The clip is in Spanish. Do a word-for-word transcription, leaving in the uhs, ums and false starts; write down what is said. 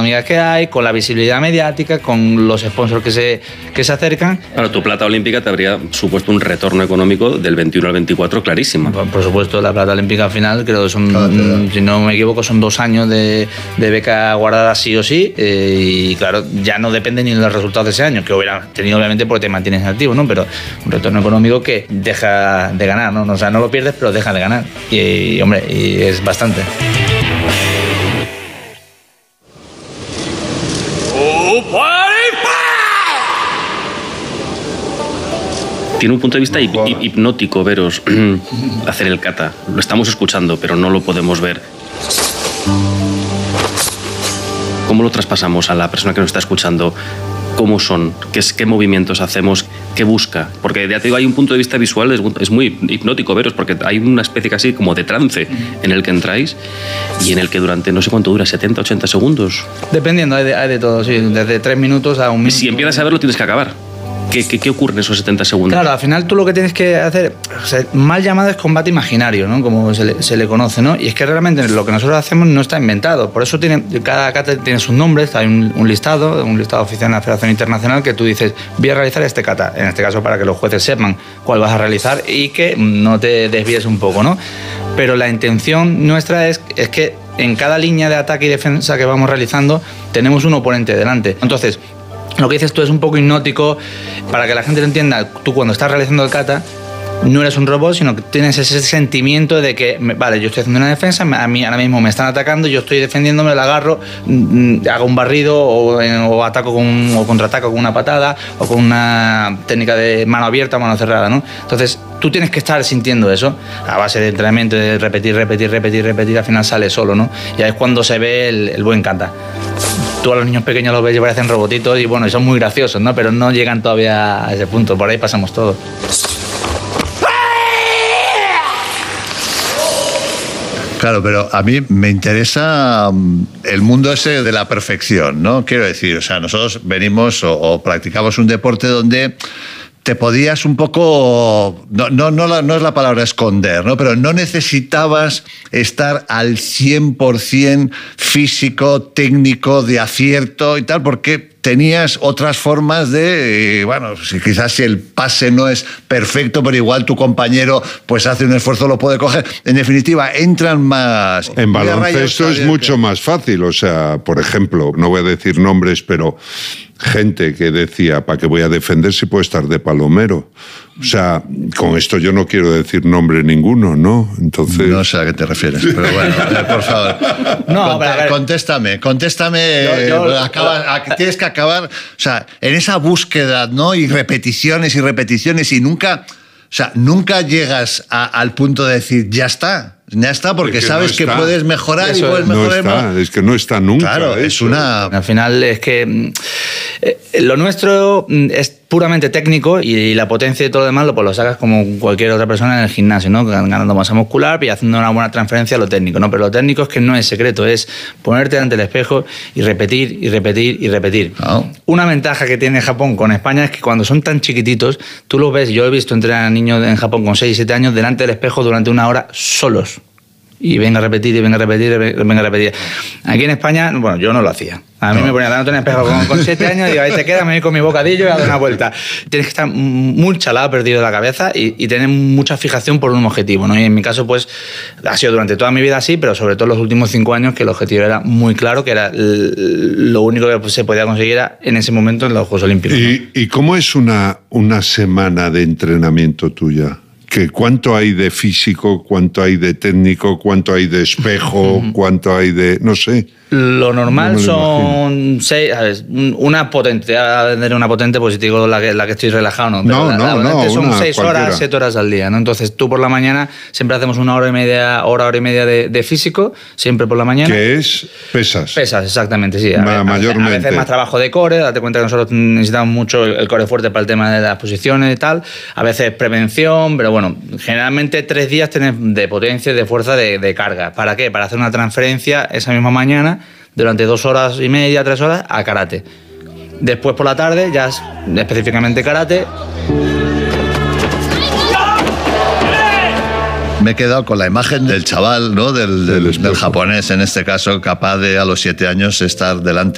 económicas que hay, con la visibilidad mediática, con los sponsors que se, que se acercan. Claro, tu plata olímpica te habría supuesto un retorno económico del veintiuno al veinticuatro clarísimo. Por, por supuesto, la plata olímpica al final creo que son, claro, si no me equivoco, son dos años de, de beca guardada sí o sí, eh, y claro, ya no depende ni de los resultados de ese año, que hubieran tenido obviamente porque te mantienes activo, ¿no? Pero un retorno económico que deja de ganar, ¿no? O sea, no lo pierdes, pero deja de ganar. Y, y hombre, y es bastante. Tiene un punto de vista hip- hip- hipnótico veros hacer el kata. Lo estamos escuchando, pero no lo podemos ver. ¿Cómo lo traspasamos a la persona que nos está escuchando? ¿Cómo son? ¿Qué, es, qué movimientos hacemos? ¿Qué busca? Porque ya te digo, hay un punto de vista visual, es, es muy hipnótico veros, porque hay una especie casi como de trance en el que entráis y en el que durante no sé cuánto dura, setenta, ochenta segundos. Dependiendo, hay de, hay de todo, sí, desde tres minutos a un minuto. Si empiezas a verlo, tienes que acabar. ¿Qué, qué, ¿Qué ocurre en esos setenta segundos? Claro, al final tú lo que tienes que hacer, o sea, mal llamado es combate imaginario, ¿no? Como se le, se le conoce, ¿no? Y es que realmente lo que nosotros hacemos no está inventado. Por eso tiene, cada kata tiene sus nombres, hay un, un listado, un listado oficial de la Federación Internacional que tú dices, voy a realizar este kata, en este caso para que los jueces sepan cuál vas a realizar y que no te desvíes un poco, ¿no? Pero la intención nuestra es, es que en cada línea de ataque y defensa que vamos realizando tenemos un oponente delante. Entonces, lo que dices tú es un poco hipnótico, para que la gente lo entienda. Tú cuando estás realizando el kata no eres un robot, sino que tienes ese sentimiento de que, vale, yo estoy haciendo una defensa, a mí ahora mismo me están atacando, yo estoy defendiéndome, la agarro, hago un barrido o, o ataco con, o contraataco con una patada o con una técnica de mano abierta o mano cerrada, ¿no? Entonces tú tienes que estar sintiendo eso a base de entrenamiento, de repetir, repetir, repetir, repetir, al final sale solo, ¿no? Y ahí es cuando se ve el, el buen kata. Tú a los niños pequeños los ves y parecen robotitos y bueno, y son muy graciosos, ¿no? Pero no llegan todavía a ese punto, por ahí pasamos todo. Claro, pero a mí me interesa el mundo ese de la perfección, ¿no? Quiero decir, o sea, nosotros venimos o, o practicamos un deporte donde te podías un poco, no, no, no, la, no es la palabra esconder, ¿no? Pero no necesitabas estar al cien por ciento físico, técnico, de acierto y tal, porque tenías otras formas de, bueno, si quizás si el pase no es perfecto, pero igual tu compañero pues hace un esfuerzo, lo puede coger. En definitiva, entran más... En baloncesto es mucho más fácil, o sea, por ejemplo, no voy a decir nombres, pero gente que decía, ¿para qué voy a defender si puedo estar de palomero? O sea, con esto yo no quiero decir nombre ninguno, ¿no? Entonces... No sé a qué te refieres, pero bueno, a ver, por favor. No, Cont- pero a ver. Contéstame, contéstame. Yo- yo- acaba- a- tienes que acabar, o sea, en esa búsqueda, ¿no? Y repeticiones y repeticiones y nunca, o sea, nunca llegas a- al punto de decir, ya está. Ya está, porque Es que sabes no que está. puedes mejorar y Eso puedes No mejorar. está, más. es que no está nunca. Claro, es eso. una... Al final es que eh, lo nuestro es puramente técnico y la potencia y todo lo demás lo, pues, lo sacas como cualquier otra persona en el gimnasio, ¿no? Ganando masa muscular y haciendo una buena transferencia a lo técnico, ¿no? Pero lo técnico es que no es secreto, es ponerte ante el espejo y repetir y repetir y repetir. Oh. Una ventaja que tiene Japón con España es que cuando son tan chiquititos, tú los ves, yo he visto entrenar a niños en Japón con seis, siete años delante del espejo durante una hora solos. Y venga a repetir, y venga a repetir, y venga a repetir. Aquí en España, bueno, yo no lo hacía. A mí no. me ponía delante de un espejo con, con siete años y digo, ahí te quedas, me voy con mi bocadillo y a dar una vuelta. Tienes que estar muy chalado, perdido de la cabeza y, y tener mucha fijación por un objetivo, ¿no? Y en mi caso, pues, ha sido durante toda mi vida así, pero sobre todo los últimos cinco años que el objetivo era muy claro, que era lo único que se podía conseguir era, en ese momento en los Juegos Olímpicos. ¿Y, ¿Y cómo es una, una semana de entrenamiento tuya? Que ¿Cuánto hay de físico, cuánto hay de técnico, cuánto hay de espejo, cuánto hay de... no sé? Lo normal No me lo son seis, a ver, una potente, a vender una potente, pues si te digo la que, la que estoy relajado, no. No, la, no, la potente no, son una seis cualquiera. horas, siete horas al día, ¿no? Entonces tú por la mañana siempre hacemos una hora y media, hora, hora y media de, de físico, siempre por la mañana. Que es pesas. Pesas, exactamente, sí. A, Ma- ver, a, mayormente. veces, a veces más trabajo de core, date cuenta que nosotros necesitamos mucho el, el core fuerte para el tema de las posiciones y tal. A veces prevención, pero bueno, generalmente tres días tenés de potencia y de fuerza de, de carga. ¿Para qué? Para hacer una transferencia esa misma mañana durante dos horas y media, tres horas a karate. Después por la tarde ya es específicamente karate. Me he quedado con la imagen del chaval, ¿no? Del, del, Del del espejo. japonés, en este caso, capaz de a los siete años estar delante